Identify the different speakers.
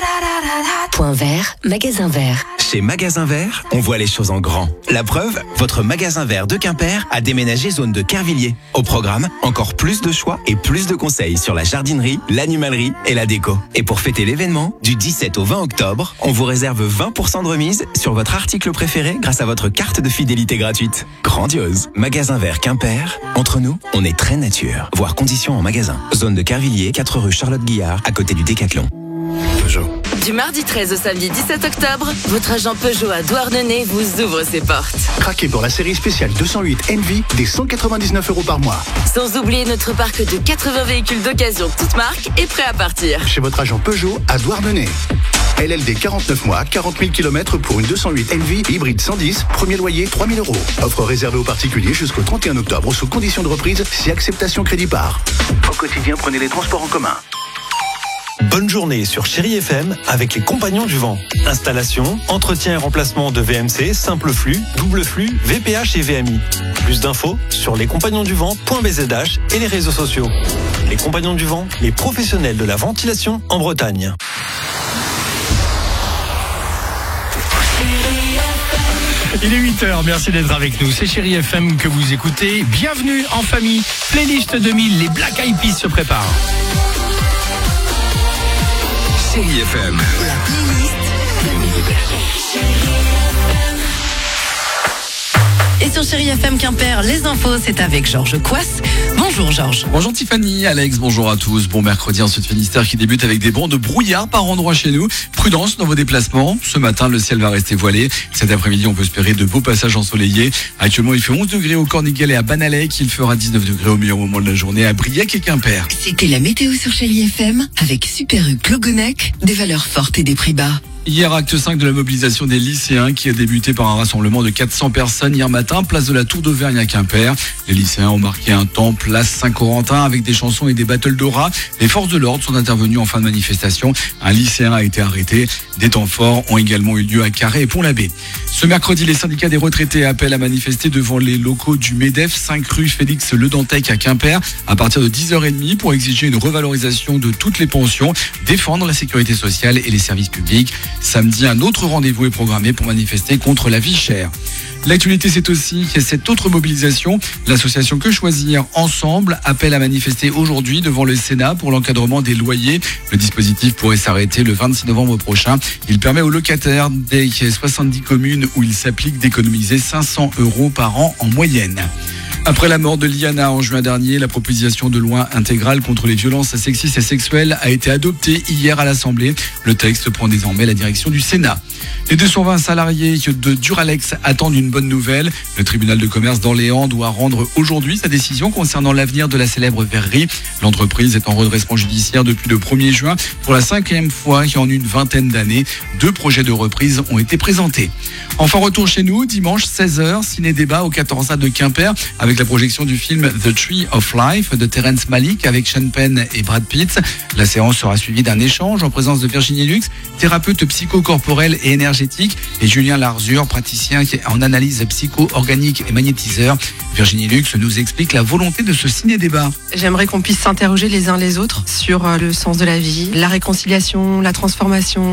Speaker 1: Point vert, magasin vert.
Speaker 2: Chez Magasin Vert, on voit les choses en grand. La preuve, votre Magasin Vert de Quimper a déménagé zone de Quervilliers. Au programme, encore plus de choix et plus de conseils sur la jardinerie, l'animalerie et la déco. Et pour fêter l'événement, du 17 au 20 octobre, on vous réserve 20% de remise sur votre article préféré grâce à votre carte de fidélité gratuite. Grandiose. Magasin Vert Quimper. Entre nous, on est très nature. Voir conditions en magasin. Zone de Quervilliers, 4 rue Charlotte Guillard, à côté du Décathlon.
Speaker 3: Peugeot.
Speaker 4: Du mardi 13 au samedi 17 octobre, votre agent Peugeot à Douarnenez vous ouvre ses portes.
Speaker 3: Craquez pour la série spéciale 208 Envy, des 199 € par mois.
Speaker 4: Sans oublier notre parc de 80 véhicules d'occasion toutes marques et prêts à partir.
Speaker 3: Chez votre agent Peugeot à Douarnenez. LLD 49 mois, 40 000 km pour une 208 Envy hybride 110, premier loyer 3 000 €. Offre réservée aux particuliers jusqu'au 31 octobre sous condition de reprise si acceptation crédit par. Au quotidien, prenez les transports en commun.
Speaker 5: Bonne journée sur Chérie FM avec les Compagnons du Vent. Installation, entretien et remplacement de VMC, simple flux, double flux, VPH et VMI. Plus d'infos sur lescompagnonsduvent.bzh et les réseaux sociaux. Les Compagnons du Vent, les professionnels de la ventilation en Bretagne.
Speaker 6: Il est 8h, merci d'être avec nous. C'est Chérie FM que vous écoutez. Bienvenue en famille. Playlist 2000, les Black Eyed Peas se préparent.
Speaker 2: Chérie FM.
Speaker 1: La playlist 2000. Et sur Chérie FM Quimper, les infos, c'est avec Georges Coisse. Bonjour Georges.
Speaker 7: Bonjour Tiffany, Alex, bonjour à tous. Bon mercredi en Sud-Finistère qui débute avec des bancs de brouillard par endroits chez nous. Prudence dans vos déplacements. Ce matin, le ciel va rester voilé. Cet après-midi, on peut espérer de beaux passages ensoleillés. Actuellement, il fait 11 degrés au Corniguel et à Banalec. Il fera 19 degrés au meilleur moment de la journée à Briec et Quimper.
Speaker 1: C'était la météo sur Chérie FM avec Super U Clogonec, des valeurs fortes et des prix bas.
Speaker 7: Hier, acte 5 de la mobilisation des lycéens qui a débuté par un rassemblement de 400 personnes hier matin, place de la Tour d'Auvergne à Quimper. Les lycéens ont marqué un temps place Saint-Corentin avec des chansons et des battles d'aura. Les forces de l'ordre sont intervenues en fin de manifestation. Un lycéen a été arrêté. Des temps forts ont également eu lieu à Carré et Pont-l'Abbé. Ce mercredi, les syndicats des retraités appellent à manifester devant les locaux du MEDEF 5 rue Félix Le Dantec à Quimper à partir de 10h30 pour exiger une revalorisation de toutes les pensions, défendre la sécurité sociale et les services publics. Samedi, un autre rendez-vous est programmé pour manifester contre la vie chère. L'actualité, c'est aussi cette autre mobilisation. L'association Que Choisir Ensemble appelle à manifester aujourd'hui devant le Sénat pour l'encadrement des loyers. Le dispositif pourrait s'arrêter le 26 novembre prochain. Il permet aux locataires des 70 communes où il s'applique d'économiser 500 € par an en moyenne. Après la mort de Liana en juin dernier, la proposition de loi intégrale contre les violences sexistes et sexuelles a été adoptée hier à l'Assemblée. Le texte prend désormais la direction du Sénat. Les 220 salariés de Duralex attendent une bonne nouvelle. Le tribunal de commerce d'Orléans doit rendre aujourd'hui sa décision concernant l'avenir de la célèbre verrerie. L'entreprise est en redressement judiciaire depuis le 1er juin pour la 5e fois en une vingtaine d'années. 2 projets de reprise ont été présentés. Enfin, retour chez nous, dimanche 16h, ciné-débat au 14A de Quimper avec la projection du film The Tree of Life de Terrence Malick avec Sean Penn et Brad Pitt. La séance sera suivie d'un échange en présence de Virginie Lux, thérapeute psychocorporelle et énergétique, et Julien Larzure, praticien en analyse psycho-organique et magnétiseur. Virginie Lux nous explique la volonté de ce ciné-débat.
Speaker 8: J'aimerais qu'on puisse s'interroger les uns les autres sur le sens de la vie, la réconciliation, la transformation.